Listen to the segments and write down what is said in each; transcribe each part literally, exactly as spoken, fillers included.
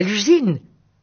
l'usine.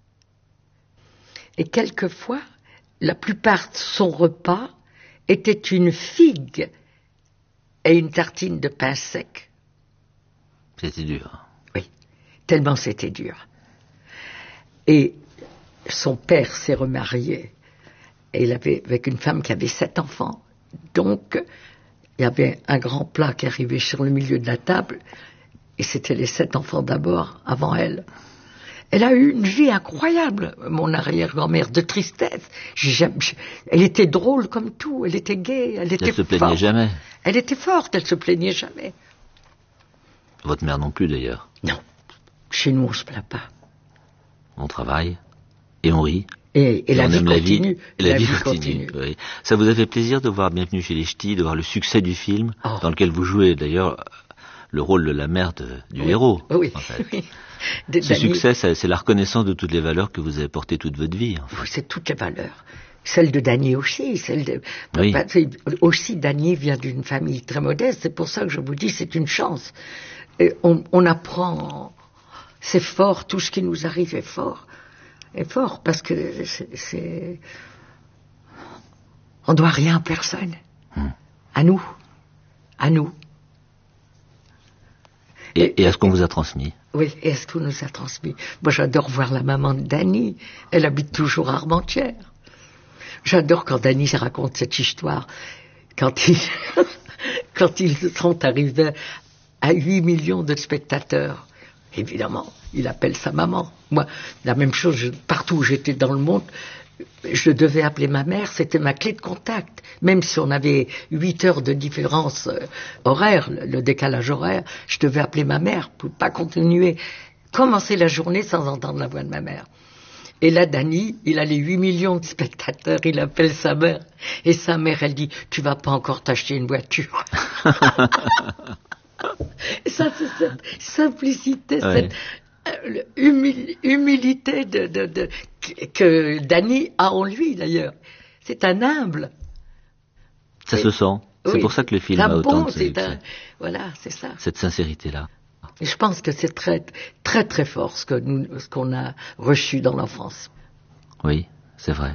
Et quelquefois, la plupart de son repas était une figue et une tartine de pain sec. C'était dur. Oui, tellement c'était dur. Et son père s'est remarié. Et il avait avec une femme qui avait sept enfants. Donc, il y avait un grand plat qui arrivait sur le milieu de la table. Et c'était les sept enfants d'abord, avant elle. Elle a eu une vie incroyable, mon arrière-grand-mère, de tristesse. J'ai jamais, elle était drôle comme tout, elle était gaie, elle était forte. Elle se plaignait jamais. Elle était forte, elle se plaignait jamais. Votre mère non plus, d'ailleurs. Non, chez nous, on se plaint pas. On travaille et on rit. Et, et, et la, on vie aime continue, la vie. Et la, la vie, vie continue. continue. Oui. Ça vous a fait plaisir de voir Bienvenue chez les Ch'tis, de voir le succès du film, oh. dans lequel vous jouez d'ailleurs le rôle de la mère de, du oui. héros. Oui, en fait. oui. De, Ce Dany... succès, c'est la reconnaissance de toutes les valeurs que vous avez portées toute votre vie. En fait. Oui, c'est toutes les valeurs. Celle de Dany aussi. Celle de... oui. Aussi, Dany vient d'une famille très modeste. C'est pour ça que je vous dis, c'est une chance. Et on, on apprend, c'est fort, tout ce qui nous arrive est fort. Est fort, parce que c'est... On ne doit rien à personne. Hum. À nous. À nous. Et, et à ce qu'on vous a transmis. Oui, et à ce qu'on nous a transmis. Moi, j'adore voir la maman de Dany. Elle habite toujours à Armentières. J'adore quand Dany raconte cette histoire. Quand ils, quand ils sont arrivés à huit millions de spectateurs, évidemment, il appelle sa maman. Moi, la même chose, je, partout où j'étais dans le monde, je devais appeler ma mère, c'était ma clé de contact. Même si on avait huit heures de différence euh, horaire, le, le décalage horaire, je devais appeler ma mère pour pas continuer, commencer la journée sans entendre la voix de ma mère. Et là, Dany, il a les huit millions de spectateurs, il appelle sa mère. Et sa mère, elle dit, tu vas pas encore t'acheter une voiture. Et ça, c'est cette simplicité, ouais. cette euh, humil- humilité de, de, de, que, que Dany a en lui, d'ailleurs. C'est un humble. Ça et, se sent. C'est oui, pour ça que le film a autant bon, de succès. Un, voilà, c'est ça. Cette sincérité-là. Et je pense que c'est très, très, très fort ce, que nous, ce qu'on a reçu dans l'enfance. Oui, c'est vrai.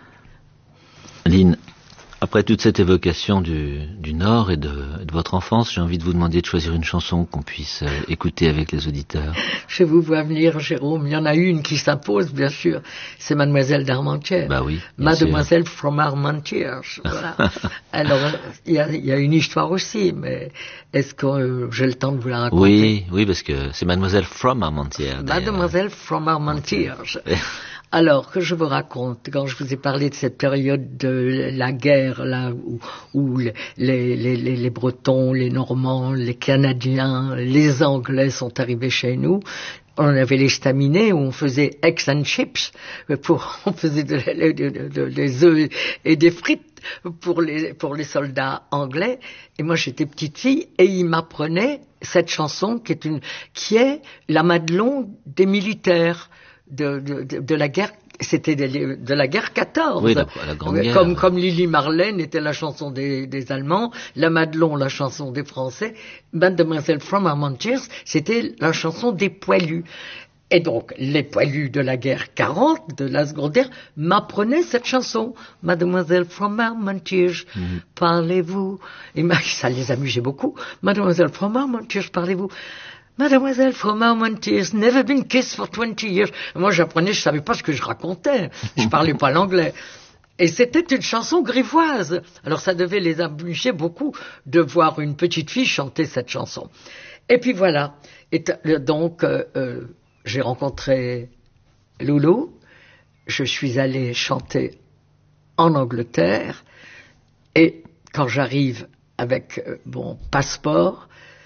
Lynn, après toute cette évocation du, du Nord et de, de votre enfance, j'ai envie de vous demander de choisir une chanson qu'on puisse euh, écouter avec les auditeurs. Je vous vois venir, Jérôme. Il y en a une qui s'impose, bien sûr. C'est Mademoiselle d'Armentières. Bah oui. Mademoiselle sûr. From Armentières. Voilà. Alors, il y a, y a une histoire aussi, mais est-ce que euh, j'ai le temps de vous la raconter? Oui, oui, parce que c'est Mademoiselle From Armentières. Mademoiselle From Armentières. Alors, que je vous raconte, quand je vous ai parlé de cette période de la guerre, là, où, où les, les, les, les Bretons, les Normands, les Canadiens, les Anglais sont arrivés chez nous, on avait les staminés où on faisait eggs and chips, pour, on faisait de, de, de, de, des œufs et des frites pour les, pour les soldats anglais. Et moi, j'étais petite fille et ils m'apprenaient cette chanson qui est une, qui est la Madelon des militaires. De, de, de, de la guerre, c'était de, de la guerre quatorze. Oui, la, la grande guerre. Comme, comme Lily Marlène était la chanson des, des Allemands, la Madelon la chanson des Français, Mademoiselle From Armentières, c'était la chanson des poilus. Et donc, les poilus de la guerre quarante, de la Seconde Guerre, m'apprenaient cette chanson. Mademoiselle From Armentières, mm-hmm. parlez-vous. Et ça les amusait beaucoup. Mademoiselle From Armentières, parlez-vous. Mademoiselle From Armentières, never been kissed for twenty years. Moi, j'apprenais, je savais pas ce que je racontais. Je parlais pas l'anglais. Et c'était une chanson grivoise. Alors, ça devait les amuser beaucoup de voir une petite fille chanter cette chanson. Et puis voilà. Et donc, euh, euh, j'ai rencontré Loulou. Je suis allé chanter en Angleterre. Et quand j'arrive avec euh, mon passeport,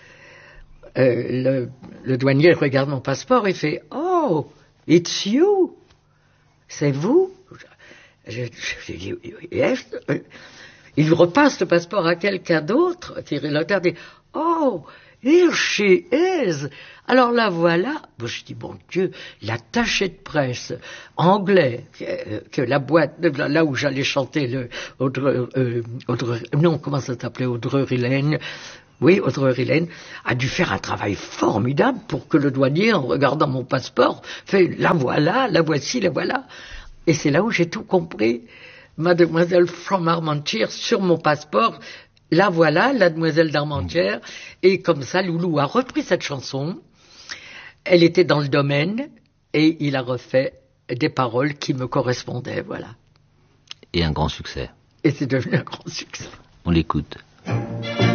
Euh, le, le douanier regarde mon passeport et fait « Oh, it's you !»« C'est vous ?» je, je, je, yes. Il repasse le passeport à quelqu'un d'autre qui regarde et « Oh, Here she is. Alors là, voilà. Bon, je dis, bon Dieu, l'attaché de presse anglais, que, que la boîte, là où j'allais chanter le Audrey, euh, Audrey, non, comment ça s'appelait, Audrey Lane, oui, Audrey Lane, a dû faire un travail formidable pour que le douanier, en regardant mon passeport, fait, la voilà, la voici, la voilà. Et c'est là où j'ai tout compris. Mademoiselle from Armentières sur mon passeport, la voilà, la demoiselle d'Armentières, et comme ça, Loulou a repris cette chanson, elle était dans le domaine, et il a refait des paroles qui me correspondaient, voilà. Et un grand succès. Et c'est devenu un grand succès. On l'écoute.